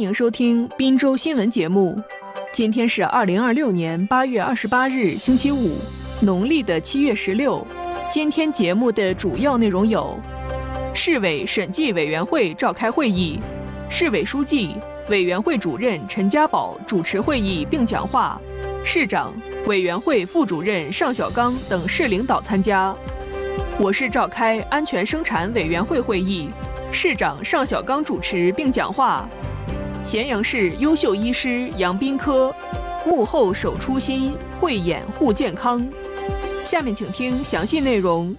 迎收听滨州新闻节目。今天是2026年8月28日，星期五，农历的7月16。今天节目的主要内容有：市委审计委员会召开会议，市委书记、委员会主任陈家宝主持会议并讲话，市长、委员会副主任尚小刚等市领导参加。我市召开安全生产委员会会议，市长尚小刚主持并讲话。咸阳市优秀医师杨斌科，幕后守初心，慧眼护健康。下面请听详细内容。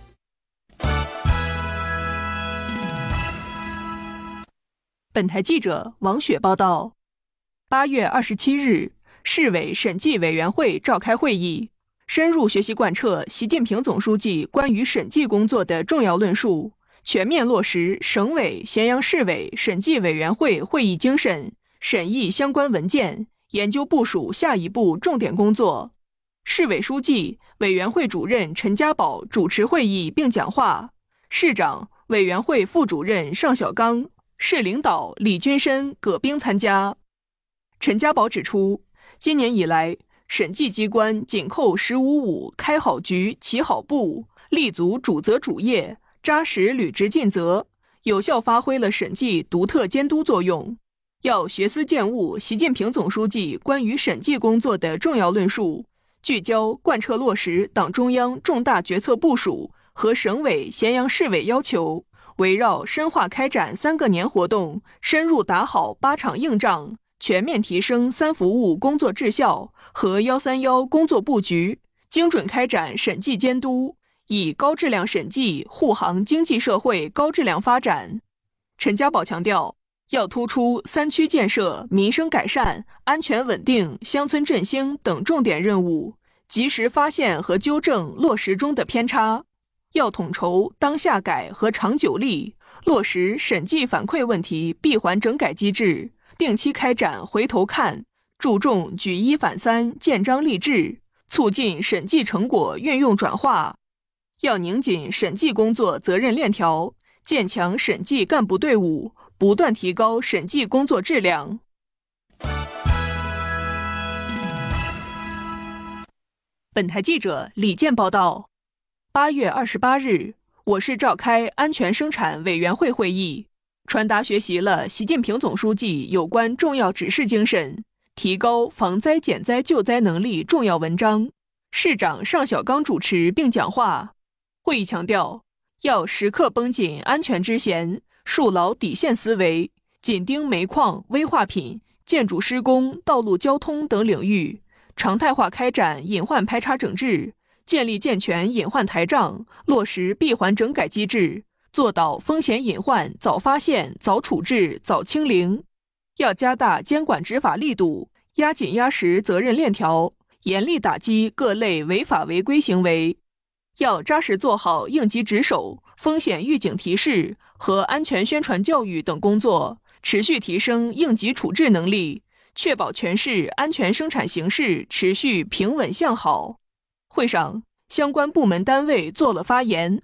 本台记者王雪报道，8月27日，市委审计委员会召开会议，深入学习贯彻习近平总书记关于审计工作的重要论述，全面落实省委、咸阳市委审计委员会会议精神，审议相关文件，研究部署下一步重点工作。市委书记、委员会主任陈家宝主持会议并讲话，市长、委员会副主任尚小刚、市领导李军深、葛兵参加。陈家宝指出，今年以来，审计机关紧扣“15.5”开好局、起好步，立足主责主业，扎实履职尽责，有效发挥了审计独特监督作用。要学思践悟习近平总书记关于审计工作的重要论述，聚焦贯彻落实党中央重大决策部署和省委、咸阳市委要求，围绕深化开展3个年活动，深入打好8场硬仗，全面提升3服务工作质效和131工作布局，精准开展审计监督，以高质量审计护航经济社会高质量发展。陈家宝强调，要突出3区建设、民生改善、安全稳定、乡村振兴等重点任务，及时发现和纠正落实中的偏差。要统筹当下改和长久立，落实审计反馈问题闭环整改机制，定期开展回头看，注重举一反三、建章立制，促进审计成果运用转化。要拧紧审计工作责任链条，建强审计干部队伍，不断提高审计工作质量。本台记者李健报道，8月28日，我市召开安全生产委员会会议，传达学习了习近平总书记有关重要指示精神，提高防灾减灾救灾能力重要文章。市长尚小刚主持并讲话。会议强调，要时刻绷紧安全之弦，树牢底线思维，紧盯煤矿、危化品、建筑施工、道路交通等领域，常态化开展隐患排查整治，建立健全隐患台账，落实闭环整改机制，做到风险隐患早发现、早处置、早清零。要加大监管执法力度，压紧压实责任链条，严厉打击各类违法违规行为。要扎实做好应急值守、风险预警提示和安全宣传教育等工作，持续提升应急处置能力，确保全市安全生产形势持续平稳向好。会上，相关部门单位做了发言。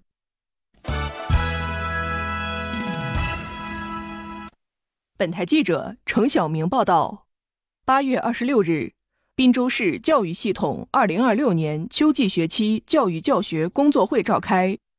本台记者程晓明报道，8月26日，滨州市教育系统2026年秋季学期教育教学工作会召开，